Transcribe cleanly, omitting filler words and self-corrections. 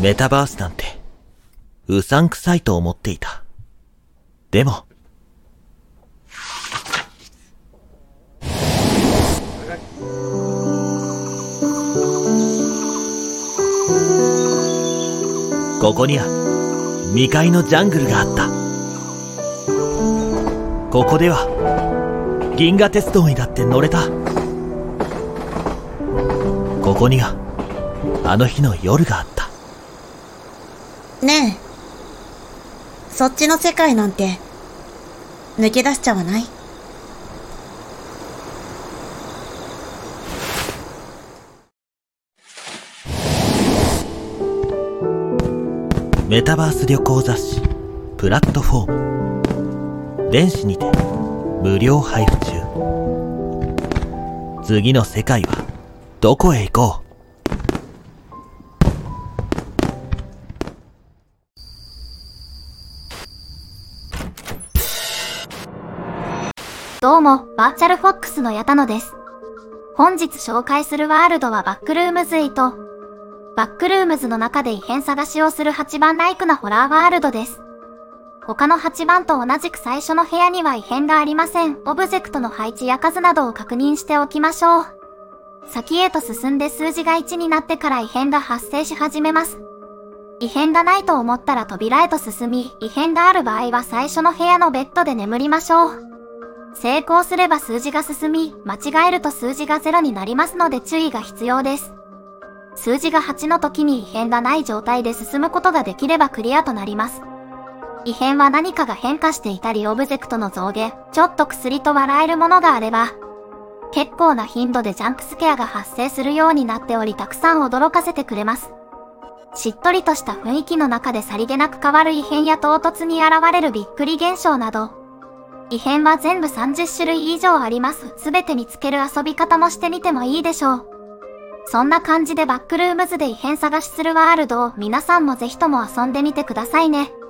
メタバースなんて、うさんくさいと思っていた。でも、ここには未開のジャングルがあった。ここでは銀河鉄道にだって乗れた。ここにはあの日の夜があった。 ねえ、そっちの世界なんて抜け出しちゃわない？ メタバース旅行雑誌プラットフォーム、電子にて無料配布中。次の世界はどこへ行こう。 どうも、バーチャルフォックスの矢田野です。本日紹介するワールドはバックルームズ8。バックルームズの中で異変探しをする8番ライクなホラーワールドです。他の8番と同じく最初の部屋には異変がありません。オブジェクトの配置や数などを確認しておきましょう。先へと進んで数字が1になってから異変が発生し始めます。異変がないと思ったら扉へと進み、異変がある場合は最初の部屋のベッドで眠りましょう。成功すれば数字が進み、間違えると数字が0になりますので注意が必要です。数字が8の時に異変がない状態で進むことができればクリアとなります。異変は何かが変化していたりオブジェクトの増減、ちょっと薬と笑えるものがあれば、結構な頻度でジャンプスケアが発生するようになっておりたくさん驚かせてくれます。しっとりとした雰囲気の中でさりげなく変わる異変や唐突に現れるびっくり現象など、異変は全部30種類以上あります。すべて見つける遊び方もしてみてもいいでしょう。そんな感じでバックルームズで異変探しするワールドを皆さんもぜひとも遊んでみてくださいね。